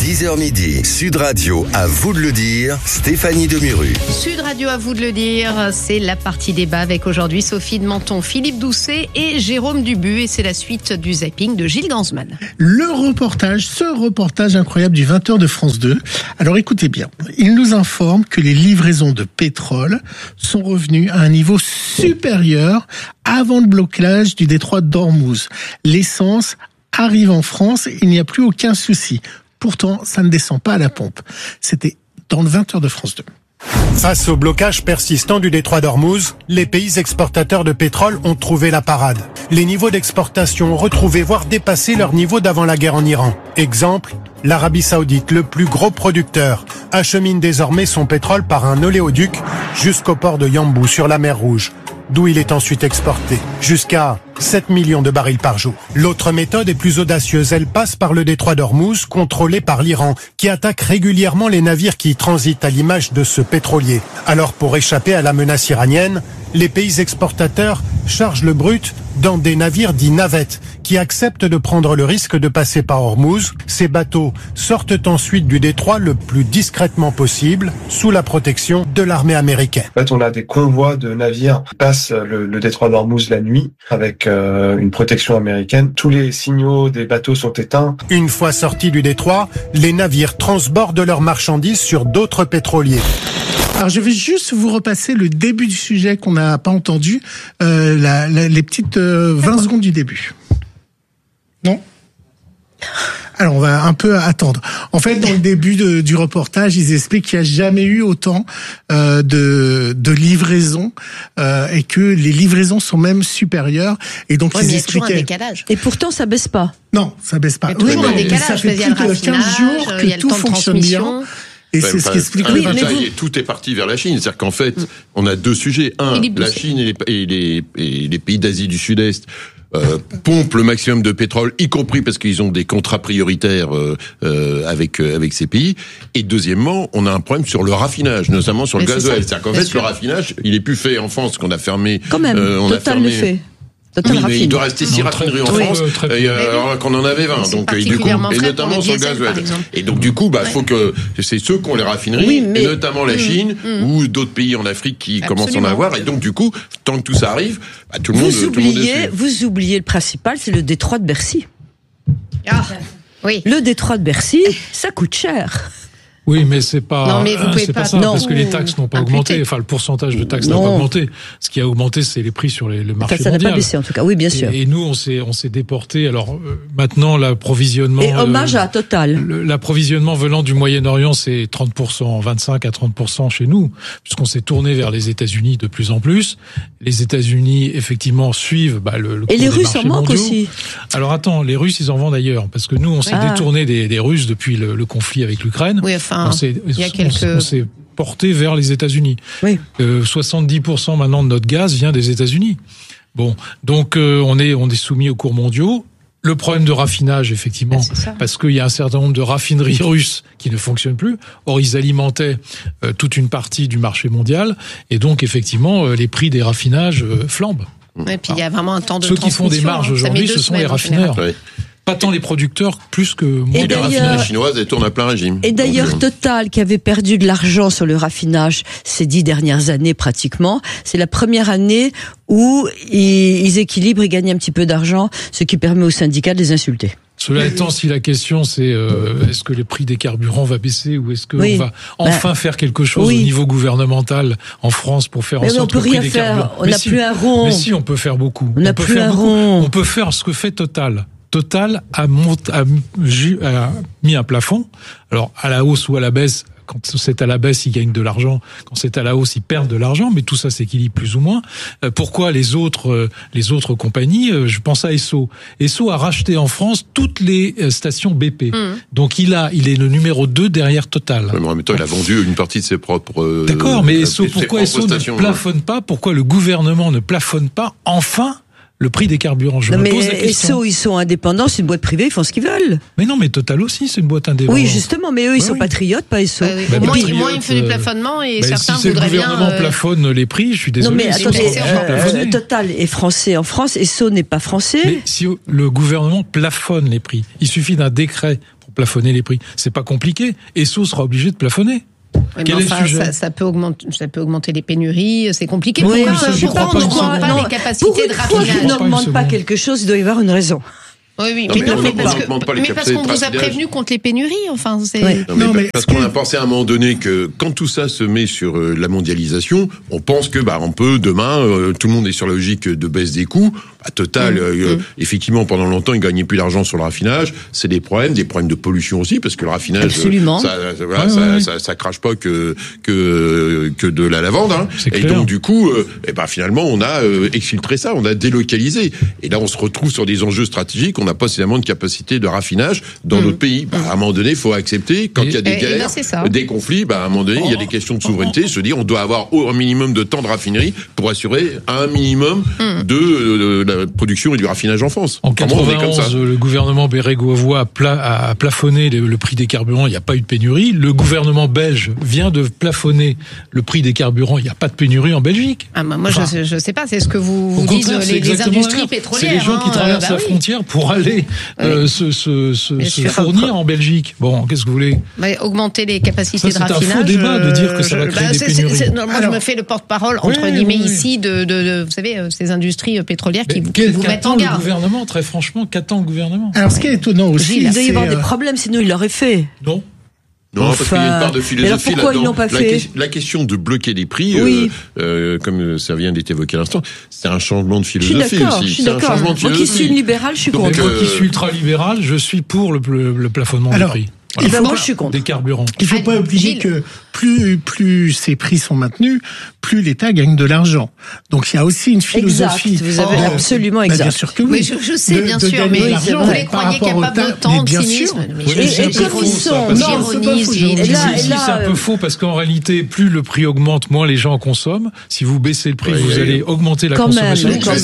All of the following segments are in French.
10h midi, Sud Radio, à vous de le dire, Stéphanie Demuru. Sud Radio, à vous de le dire, c'est la partie débat avec aujourd'hui Sophie de Menton, Philippe Doucet et Jérôme Dubu. Et c'est la suite du zapping de Gilles Gansman. Ce reportage incroyable du 20h de France 2. Alors écoutez bien, il nous informe que les livraisons de pétrole sont revenues à un niveau supérieur avant le blocage du détroit d'Ormuz. L'essence arrive en France, il n'y a plus aucun souci. Pourtant, ça ne descend pas à la pompe. C'était dans le 20h de France 2. Face au blocage persistant du détroit d'Ormuz, les pays exportateurs de pétrole ont trouvé la parade. Les niveaux d'exportation ont retrouvé, voire dépassé leur niveau d'avant la guerre en Iran. Exemple, l'Arabie Saoudite, le plus gros producteur, achemine désormais son pétrole par un oléoduc jusqu'au port de Yanbu sur la mer Rouge, d'où il est ensuite exporté, jusqu'à 7 millions de barils par jour. L'autre méthode est plus audacieuse, elle passe par le détroit d'Ormuz, contrôlé par l'Iran, qui attaque régulièrement les navires qui y transitent à l'image de ce pétrolier. Alors pour échapper à la menace iranienne, les pays exportateurs chargent le brut dans des navires dits navettes, qui acceptent de prendre le risque de passer par Ormuz. Ces bateaux sortent ensuite du détroit le plus discrètement possible, sous la protection de l'armée américaine. En fait, on a des convois de navires qui passent le détroit d'Ormuz la nuit, avec une protection américaine. Tous les signaux des bateaux sont éteints. Une fois sortis du détroit, les navires transbordent leurs marchandises sur d'autres pétroliers. Alors je vais juste vous repasser le début du sujet qu'on n'a pas entendu, les petites 20 secondes du début. Non ? Alors on va un peu attendre. En fait, dans le début du reportage, ils expliquent qu'il n'y a jamais eu autant de livraisons et que les livraisons sont même supérieures. Et donc ils expliquaient. Un décalage. Et pourtant ça baisse pas. Non, ça baisse pas. Oui, un décalage. Ça fait plus de 15 jours que tout fonctionne bien. Et c'est ce qui explique. Tout est parti vers la Chine. C'est-à-dire qu'en fait, on a deux sujets. Un, la Chine et les pays d'Asie du Sud-Est pompent le maximum de pétrole, y compris parce qu'ils ont des contrats prioritaires avec ces pays. Et deuxièmement, on a un problème sur le raffinage, notamment sur le gasoil. C'est-à-dire qu'en fait, le raffinage, il est plus fait en France, qu'on a fermé. Quand même, Total le fait. Oui, mais il doit rester 6 raffineries en France, alors qu'on en avait 20. Donc, du coup, et notamment sur le gasoil. Et donc, du coup, faut que c'est ceux qui ont les raffineries, et notamment la Chine, ou d'autres pays en Afrique qui commencent à en avoir. Et donc, du coup, tant que tout ça arrive, tout le monde vous oubliez le principal, c'est le détroit de Bercy. Ah, oui. Le détroit de Bercy, ça coûte cher. Oui, mais c'est pas. Non, mais vous pouvez c'est pas. Ça, parce que les taxes n'ont pas augmenté. Enfin, le pourcentage de taxes n'a pas augmenté. Ce qui a augmenté, c'est les prix sur le marché mondial. Ça n'a pas baissé, en tout cas. Oui, bien sûr. Et nous, on s'est déporté. Alors maintenant, l'approvisionnement. Et hommage à Total. L'approvisionnement venant du Moyen-Orient, c'est 30%, 25 à 30% chez nous, puisqu'on s'est tourné vers les États-Unis de plus en plus. Les États-Unis, effectivement, suivent le cours et les Russes en manquent aussi. Alors attends, les Russes, ils en vendent ailleurs, parce que nous, on s'est détourné des Russes depuis le conflit avec l'Ukraine. Oui, enfin. On s'est porté vers les États-Unis. Oui. 70% maintenant de notre gaz vient des États-Unis. Bon, donc on est soumis aux cours mondiaux. Le problème de raffinage, effectivement, parce qu'il y a un certain nombre de raffineries russes qui ne fonctionnent plus. Or, ils alimentaient toute une partie du marché mondial, et donc effectivement, les prix des raffinages flambent. Et puis il y a vraiment un temps de transmission. Ceux qui font des marges aujourd'hui, ce sont les raffineurs. Pas tant les producteurs, plus que moi. Les raffineries chinoises, elles tournent à plein régime. Et d'ailleurs, Total, qui avait perdu de l'argent sur le raffinage ces 10 dernières années pratiquement, c'est la première année où ils équilibrent et gagnent un petit peu d'argent, ce qui permet aux syndicats de les insulter. Cela étant, si la question c'est est-ce que le prix des carburants va baisser ou est-ce qu'on va enfin faire quelque chose au niveau gouvernemental en France pour faire en sorte que le prix des carburants... On n'a plus un rond. Mais si, on peut faire beaucoup. On n'a plus un rond. On peut faire ce que fait Total. Total a mis un plafond. Alors, à la hausse ou à la baisse, quand c'est à la baisse, ils gagnent de l'argent. Quand c'est à la hausse, ils perdent de l'argent. Mais tout ça s'équilibre plus ou moins. Pourquoi les autres compagnies, je pense à Esso. Esso a racheté en France toutes les stations BP. Donc, il est le numéro 2 derrière Total. Mais en même temps, il a vendu une partie de ses propres... D'accord, mais pourquoi Esso ne plafonne pas? Pourquoi le gouvernement ne plafonne pas enfin le prix des carburants? Je me pose la question. Esso, ils sont indépendants, c'est une boîte privée, ils font ce qu'ils veulent. Mais non, mais Total aussi, c'est une boîte indépendante. Oui, justement, mais eux, ils sont patriotes, pas Esso. Moi, il me fait du plafonnement et certains voudraient bien... Si le gouvernement plafonne les prix, je suis désolé. Non, mais attendez, Total est français en France, Esso n'est pas français. Mais si le gouvernement plafonne les prix, il suffit d'un décret pour pour plafonner les prix. C'est pas compliqué. Esso sera obligé de plafonner. Oui, quel est le sujet ? Ça peut augmenter les pénuries, c'est compliqué. Oui, pourquoi on n'augmente pas les capacités de raffinage ? Pour une fois qu'on n'augmente pas quelque chose, il doit y avoir une raison. Oui, mais parce qu'on vous a prévenu contre les pénuries, enfin. Parce qu'on a pensé à un moment donné que quand tout ça se met sur la mondialisation, on pense que on peut demain, tout le monde est sur la logique de baisse des coûts. Total, effectivement, pendant longtemps, ils gagnaient plus d'argent sur le raffinage. C'est des problèmes de pollution aussi, parce que le raffinage, ça crache pas que de la lavande. Hein. Et donc du coup, finalement, on a exfiltré ça, on a délocalisé. Et là, on se retrouve sur des enjeux stratégiques. On n'a pas suffisamment de capacité de raffinage dans notre pays. À un moment donné, il faut accepter quand il y a des guerres, des conflits. À un moment donné, il y a des questions de souveraineté. Se dire, on doit avoir un minimum de temps de raffinerie pour assurer un minimum de la production et du raffinage en France. En 91, le gouvernement Bérégovoy a plafonné le prix des carburants, il n'y a pas eu de pénurie. Le gouvernement belge vient de plafonner le prix des carburants, il n'y a pas de pénurie en Belgique. Moi, je sais pas, c'est ce que vous disent les industries pétrolières. C'est les gens qui traversent la frontière pour aller se fournir en Belgique. Bon, qu'est-ce que vous voulez ? Augmenter les capacités de raffinage. C'est un faux débat de dire que ça va créer des pénuries. Moi, je me fais le porte-parole, entre guillemets, ici, de vous savez, ces industries pétrolières qui vous mettent en garde. Le gouvernement, très franchement, qu'attend le gouvernement ? Alors, ce qui est étonnant aussi, il doit y avoir des problèmes, sinon il l'aurait fait. Non, parce qu'il y a une part de philosophie pourquoi ils l'ont pas fait ? La question de bloquer les prix, comme ça vient d'être évoqué à l'instant, c'est un changement de philosophie aussi. Je suis d'accord. Moi qui suis une libérale, je suis contre. Moi qui suis ultra-libéral, je suis pour le plafonnement des prix. Moi, je suis contre. Des carburants. Il ne faut pas oublier que plus ces prix sont maintenus, plus l'État gagne de l'argent. Donc il y a aussi une philosophie. Exact, vous avez absolument exact. Bien sûr que oui. Je sais, bien sûr, mais vous les croyez qu'il n'y a pas autant de cynisme. Et comme ils sont, c'est un peu faux parce qu'en réalité, plus le prix augmente, moins les gens consomment. Si vous baissez le prix, vous allez augmenter la consommation.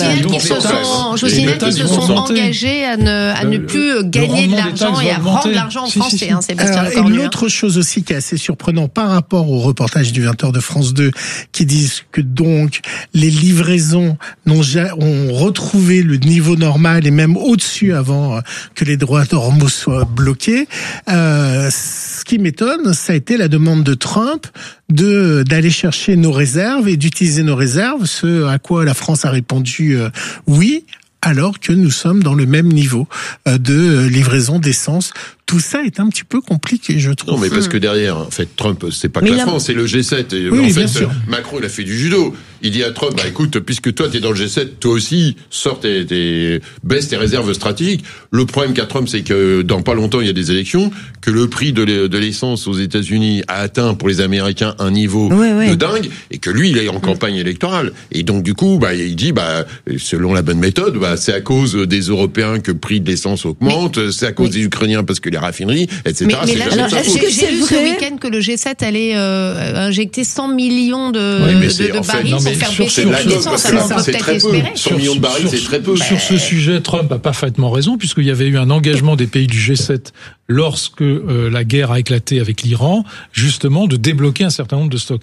Je signale qu'ils se sont engagés à ne plus gagner de l'argent et à rendre l'argent aux Français. Et l'autre chose aussi qui est assez surprenant par rapport au reportage du 20h de France 2 qui disent que donc les livraisons ont retrouvé le niveau normal et même au-dessus avant que les droits d'Ormuz soient bloqués. Ce qui m'étonne, ça a été la demande de Trump d'aller chercher nos réserves et d'utiliser nos réserves, ce à quoi la France a répondu oui, alors que nous sommes dans le même niveau de livraison d'essence. Tout ça est un petit peu compliqué, je trouve. Non, mais parce que derrière, en fait, Trump, c'est pas que la France, c'est le G7. Et en fait, Macron, il a fait du judo. Il dit à Trump, écoute, puisque toi, t'es dans le G7, toi aussi, baisse tes réserves stratégiques. Le problème qu'a Trump, c'est que dans pas longtemps, il y a des élections, que le prix de l'essence aux États-Unis a atteint pour les Américains un niveau de dingue, et que lui, il est en campagne électorale. Et donc, du coup, il dit, selon la bonne méthode, c'est à cause des Européens que le prix de l'essence augmente, c'est à cause des Ukrainiens parce que les raffineries, etc. Mais là, j'ai lu ce week-end que le G7 allait injecter 100 millions de barils pour faire baisser le prix de l'essence. Alors on peut peut-être espérer. 100 millions de barils, c'est très peu. Sur ce sujet, Trump a parfaitement raison, puisqu'il y avait eu un engagement des pays du G7 lorsque la guerre a éclaté avec l'Iran, justement de débloquer un certain nombre de stocks.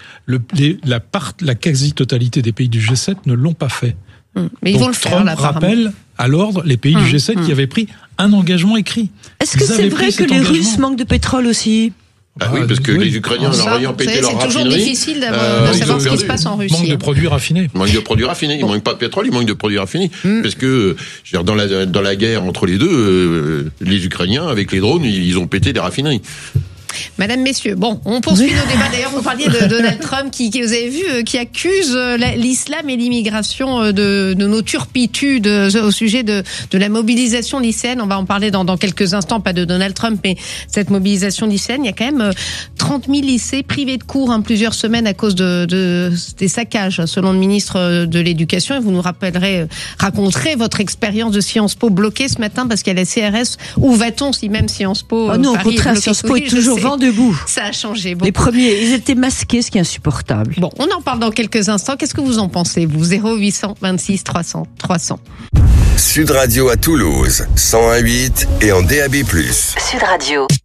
La quasi-totalité des pays du G7 ne l'ont pas fait. Mais ils vont le faire, Trump là, rappelle à l'ordre les pays du G7 qui avaient pris un engagement écrit. Est-ce que c'est vrai que les Russes manquent de pétrole aussi ? Oui, parce que les Ukrainiens, en ayant pété leur raffinerie... C'est toujours difficile de savoir ce qui se passe en Russie. Manque de produits raffinés. Manque de produits raffinés. Il manque pas de pétrole, il manque de produits raffinés. Parce que, dans la guerre entre les deux, les Ukrainiens, avec les drones, ils ont pété des raffineries. Madame, messieurs, on poursuit nos débats. D'ailleurs, vous parliez de Donald Trump qui vous avez vu, qui accuse l'islam et l'immigration de nos turpitudes au sujet de la mobilisation lycéenne. On va en parler dans quelques instants, pas de Donald Trump, mais cette mobilisation lycéenne. Il y a quand même 30 000 lycées privés de cours plusieurs semaines à cause des saccages, selon le ministre de l'Éducation. Et vous nous raconterez votre expérience de Sciences Po bloquée ce matin parce qu'il y a la CRS. Où va-t-on si même Sciences Po non, au contraire, Sciences Po est toujours vent debout. Ça a changé beaucoup. Les premiers, ils étaient masqués, ce qui est insupportable. On en parle dans quelques instants. Qu'est-ce que vous en pensez, vous ? 0800 26 300 300. Sud Radio à Toulouse, 101.8 et en DAB+. Sud Radio.